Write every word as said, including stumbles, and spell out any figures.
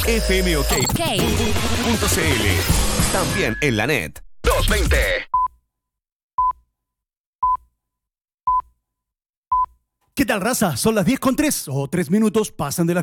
F M OK punto C L. También en la net. doscientos veinte. ¿Qué tal, raza? Son las diez con tres o tres minutos pasan de las